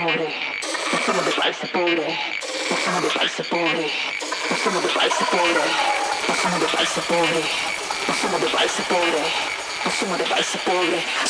pobre, consumo de país pobre, consumo de país pobre, consumo de país pobre, consumo de país pobre, consumo de país pobre, consumo de país pobre.